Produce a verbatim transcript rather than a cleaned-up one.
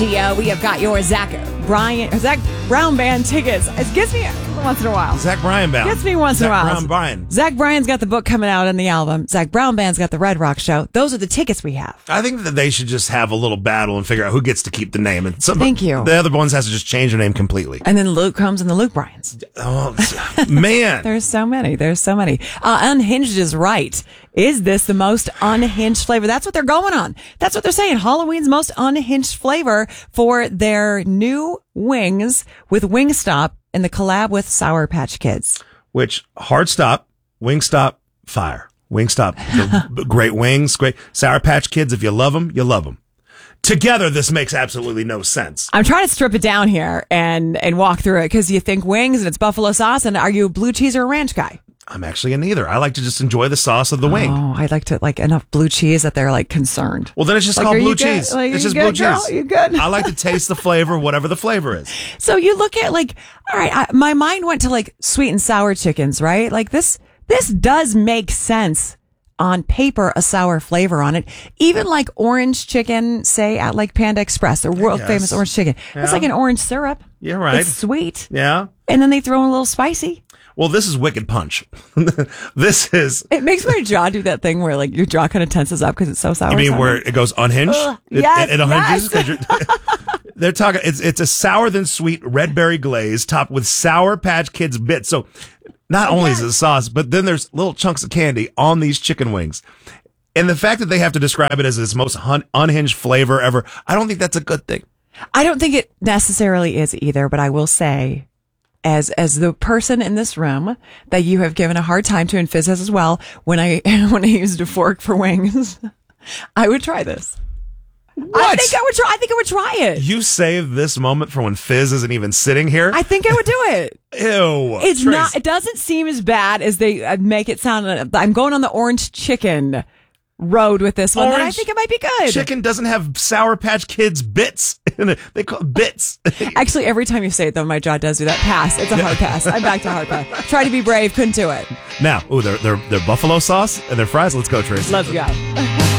Yeah, we have got your Zach Bryan, Zach Brown Band tickets. It gets me once in a while. Zach Bryan Band. Gets me once Zach in a while. Brown Bryan. Zach Bryan's got the book coming out and the album. Zach Brown Band's got the Red Rock show. Those are the tickets we have. I think that they should just have a little battle and figure out who gets to keep the name. And some, Thank you. The other ones has to just change their name completely. And then Luke comes and the Luke Bryans. Oh, man. There's so many. There's so many. Uh, Unhinged is right. Is this the most unhinged flavor? That's what they're going on. That's what they're saying. Halloween's most unhinged flavor for their new wings with Wingstop in the collab with Sour Patch Kids. Which, hard stop, Wingstop, fire. Wingstop, the great wings, great. Sour Patch Kids, if you love them, you love them. Together, this makes absolutely no sense. I'm trying to strip it down here and, and walk through it because you think wings and it's buffalo sauce, and are you a blue cheese or a ranch guy? I'm actually a neither. I like to just enjoy the sauce of the wing. Oh, I like to like enough blue cheese that they're like concerned. Well, then it's just Like, called are you blue good? cheese. Like, it's you just good, blue girl? cheese. You good? I like to taste the flavor, whatever the flavor is. So you look at like, all right, I, my mind went to like sweet and sour chickens, right? Like this, this does make sense on paper, a sour flavor on it. Even like orange chicken, say at like Panda Express, their world Yes. famous orange chicken. Yeah. It's like an orange syrup. Yeah, right. It's sweet. Yeah. And then they throw in a little spicy. Well, this is Wicked Punch. This is. It makes my jaw do that thing where like your jaw kind of tenses up because it's so sour. You mean sour. where it goes unhinged? Ugh, It, yes, it, it unhinges? yes. 'Cause you're- They're talking. It's it's a sour than sweet red berry glaze topped with Sour Patch Kids bits. So not only is it sauce, but then there's little chunks of candy on these chicken wings. And the fact that they have to describe it as its most hun- unhinged flavor ever, I don't think that's a good thing. I don't think it necessarily is either, but I will say, as as the person in this room that you have given a hard time to, and Fizz has as well, when I when I used a fork for wings, I would try this. What? I think I would try. I think I would try it. You saved this moment for when Fizz isn't even sitting here. I think I would do it. Ew. It's Trace. not. It doesn't seem as bad as they uh, make it sound. I'm going on the orange chicken road with this one. But I Orange think it might be good. Chicken doesn't have Sour Patch Kids bits in it. They call it bits. Actually, every time you say it, though, my jaw does do that. Pass. It's a hard pass. I'm back to hard pass. Try to be brave. Couldn't do it. Now, ooh, they're, they're, they're buffalo sauce and their fries. Let's go, Trace. Let's go.